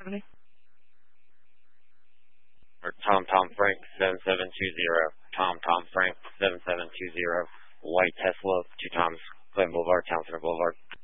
Or Tom Frank 7720. Tom Frank 7720. White Tesla, 2 Toms, Clinton Boulevard, Town Center Boulevard.